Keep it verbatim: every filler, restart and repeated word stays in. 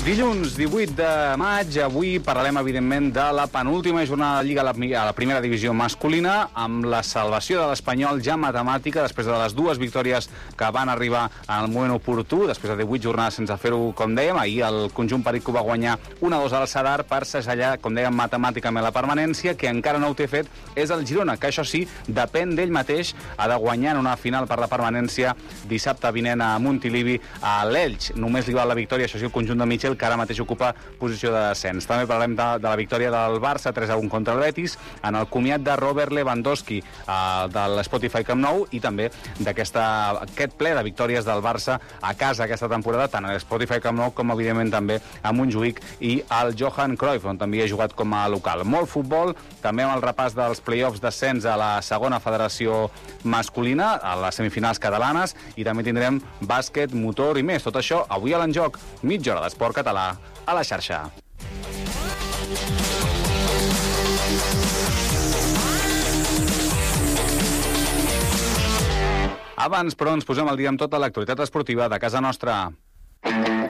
Dilluns divuit de maig, avui parlarem, evidentment, de la penúltima jornada de Lliga a la, a la primera divisió masculina, amb la salvació de l'Espanyol ja matemàtica, després de les dues victòries que van arribar en el moment oportú, després de divuit jornades sense fer-ho, com dèiem. Ahir el conjunt perico va guanyar un a dos al Sadar per segellar, com dèiem, matemàticament la permanència. Que encara no ho té fet és el Girona, que això sí, depèn d'ell mateix, ha de guanyar en una final per la permanència dissabte vinent a Montilivi, a l'Elx. Només li val la victòria, això sí, el conjunt de Michel, que ara mateix ocupa posició de descens. També parlem de, de la victòria del Barça, tres a un contra el Betis, en el comiat de Robert Lewandowski eh, de l'Spotify Camp Nou, i també d'aquest ple de victòries del Barça a casa aquesta temporada, tant a l'Spotify Camp Nou com, evidentment, també a Montjuïc i al Johan Cruyff, on també ha jugat com a local. Molt futbol, també amb el repàs dels play-offs d'ascens a la segona federació masculina, a les semifinals catalanes, i també tindrem bàsquet, motor i més. Tot això avui a l'Enjoc, mitja hora d'esport català a la xarxa. Abans, però, ens posem al dia amb tota l'actualitat esportiva de casa nostra.